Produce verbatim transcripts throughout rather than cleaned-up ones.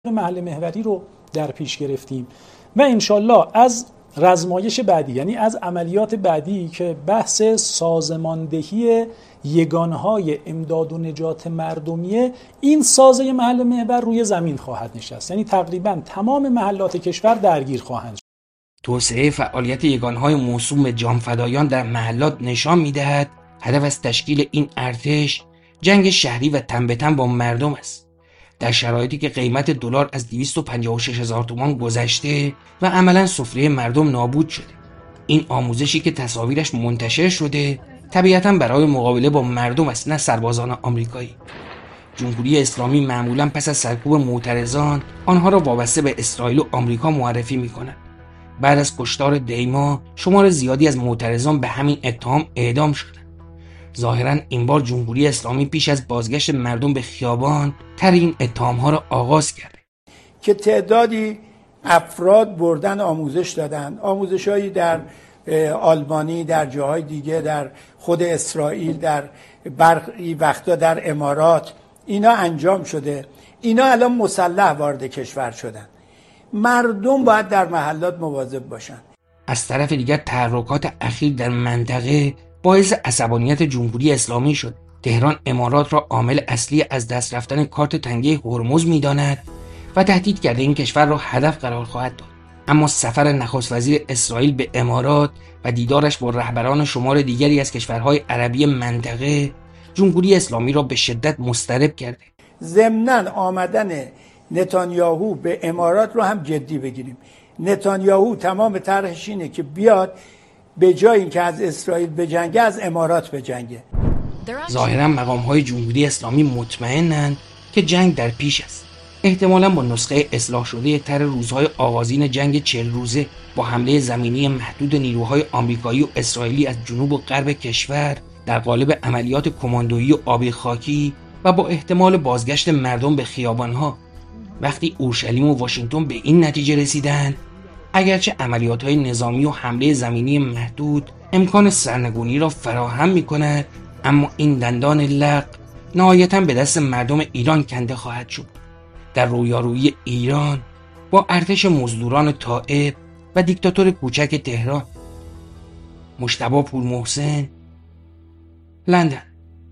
محل محوری رو در پیش گرفتیم و انشالله از رزمایش بعدی، یعنی از عملیات بعدی که بحث سازماندهی یگانهای امداد و نجات مردمیه، این سازه محل محور روی زمین خواهد نشست، یعنی تقریبا تمام محلات کشور درگیر خواهند شد. توسعه فعالیت یگانهای موسوم به جانفدایان در محلات نشان می‌دهد هدف از تشکیل این ارتش جنگ شهری و تن به تن با مردم است، در شرایطی که قیمت دلار از دویست و پنجاه و شش هزار تومان گذشته و عملاً سفره مردم نابود شده. این آموزشی که تصاویرش منتشر شده طبیعتاً برای مقابله با مردم است، نه سربازان آمریکایی. جمهوری اسلامی معمولاً پس از سرکوب معترضان آنها را وابسته به اسرائیل و آمریکا معرفی می‌کند. بعد از کشتار دیما شمار زیادی از معترضان به همین اتهام اعدام شدند. ظاهراً این بار جمهوری اسلامی پیش از بازگشت مردم به خیابان تر این اتهام‌ها را آغاز کرده که تعدادی افراد بردن آموزش دادن، آموزش‌هایی در آلمانی، در جاهای دیگه، در خود اسرائیل، در برخی وقتا در امارات اینا انجام شده. اینا الان مسلح وارد کشور شدن. مردم باید در محلات مواظب باشن. از طرف دیگر تحرکات اخیر در منطقه باعث عصبانیت جمهوری اسلامی شد. تهران امارات را عامل اصلی از دست رفتن کارت تنگه هرمز می‌داند و تهدید کرده این کشور را هدف قرار خواهد داد. اما سفر نخست وزیر اسرائیل به امارات و دیدارش با رهبران شمار دیگری از کشورهای عربی منطقه جمهوری اسلامی را به شدت مضطرب کرده. ضمناً آمدن نتانیاهو به امارات رو هم جدی بگیریم. نتانیاهو تمام طرحش اینه که بیاد به جای اینکه از اسرائیل بجنگه از امارات بجنگه. ظاهراً مقام‌های جمهوری اسلامی مطمئنند که جنگ در پیش است. احتمالاً با نسخه اصلاح شده طرح روزهای آغازین جنگ چهل روزه با حمله زمینی محدود نیروهای آمریکایی و اسرائیلی از جنوب و غرب کشور در قالب عملیات کماندویی و آبی خاکی و با احتمال بازگشت مردم به خیابان‌ها. وقتی اورشلیم و واشنگتن به این نتیجه رسیدند اگرچه عملیات‌های نظامی و حمله زمینی محدود امکان سرنگونی را فراهم می‌کند، اما این دندان لق نهایتاً به دست مردم ایران کنده خواهد شد. در رویارویی ایران با ارتش مزدوران طائف و دیکتاتور کوچک تهران. مجتبی پورمحسن، لندن.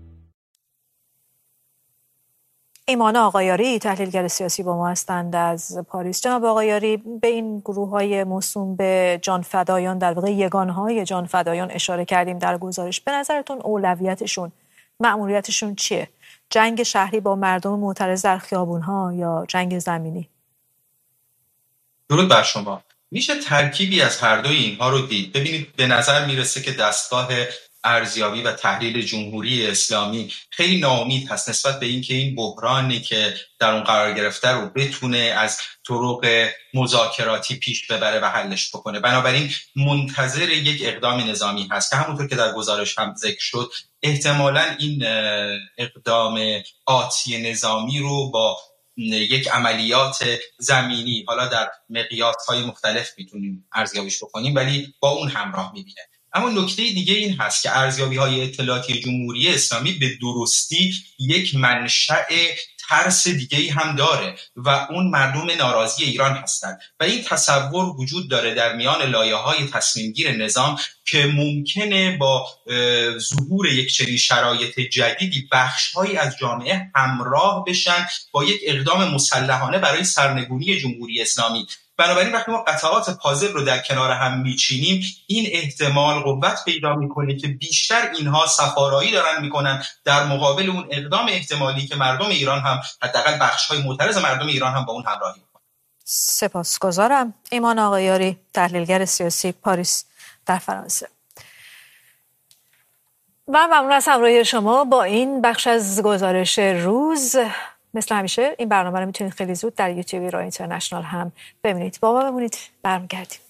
ایمان آقایاری تحلیلگر سیاسی با ما هستند از پاریس. جناب آقایاری، به این گروه‌های موسوم به جانفدایان، در واقع یگانهای جانفدایان اشاره کردیم در گزارش. به نظرتون اولویتشون، مأموریتشون چیه؟ جنگ شهری با مردم معترض در خیابون‌ها یا جنگ زمینی؟ درود بر شما. میشه ترکیبی از هر دوی اینها رو دید. ببینید به نظر میرسه که دستگاه ارزیابی و تحلیل جمهوری اسلامی خیلی ناامید هست نسبت به اینکه این بحرانی که در اون قرار گرفته رو بتونه از طرق مذاکراتی پیش ببره و حلش بکنه. بنابراین منتظر یک اقدام نظامی هست که همونطور که در گزارش هم ذکر شد احتمالاً این اقدام آتی نظامی رو با یک عملیات زمینی، حالا در مقیاس‌های مختلف میتونیم ارزیابیش بکنیم، ولی با اون همراه میبینه. اما نکته دیگه این هست که ارزیابی‌های اطلاعاتی جمهوری اسلامی به درستی یک منشأ ترس دیگه‌ای هم داره و اون مردم ناراضی ایران هستند و این تصور وجود داره در میان لایه‌های تصمیم‌گیر نظام که ممکنه با ظهور یک چنین شرایط جدیدی بخش‌هایی از جامعه همراه بشن با یک اقدام مسلحانه برای سرنگونی جمهوری اسلامی. بنابراین وقتی ما قطعات پازل رو در کنار هم میچینیم این احتمال قوت پیدا میکنه که بیشتر اینها سفارایی دارن میکنن در مقابل اون اقدام احتمالی که مردم ایران هم حداقل بخش‌های معترض مردم ایران هم با اون همراهی میکنن. سپاسگزارم. ایمان آقایاری تحلیلگر سیاسی پاریس در فرانسه. و ممنون از همراهی شما با این بخش از گزارش روز. مثل همیشه این برنامه رو میتونید خیلی زود در یوتیوب ایران اینترنشنال هم ببینید. با ما بمونید، برمیگردیم.